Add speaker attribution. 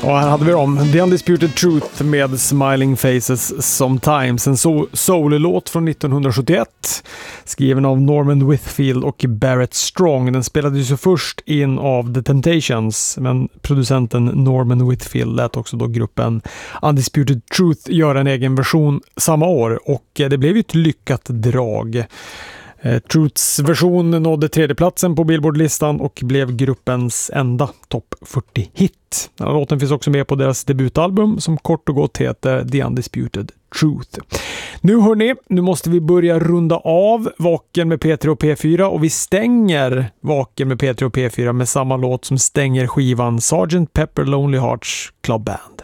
Speaker 1: Och här hade vi dem. The Undisputed Truth med Smiling Faces Sometimes. En soul-låt från 1971. Skriven av Norman Whitfield och Barrett Strong. Den spelades ju först in av The Temptations. Men producenten Norman Whitfield lät också då gruppen Undisputed Truth göra en egen version samma år. Och det blev ju ett lyckat drag. Truths version nådde tredjeplatsen på Billboard-listan och blev gruppens enda topp 40-hit. Låten finns också med på deras debutalbum som kort och gott heter The Undisputed Truth. Nu hörni, nu måste vi börja runda av Vaken med P3 och P4 och vi stänger Vaken med P3 och P4 med samma låt som stänger skivan Sgt. Pepper Lonely Hearts Club Band.